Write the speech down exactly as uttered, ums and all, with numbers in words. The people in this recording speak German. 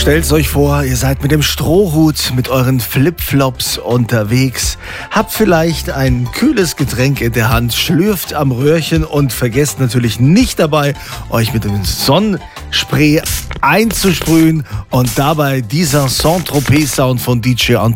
Stellt euch vor, ihr seid mit dem Strohhut, mit euren Flipflops unterwegs, habt vielleicht ein kühles Getränk in der Hand, schlürft am Röhrchen und vergesst natürlich nicht dabei, euch mit dem Sonnenspray einzusprühen und dabei dieser Saint-Tropez-Sound von D J Antoine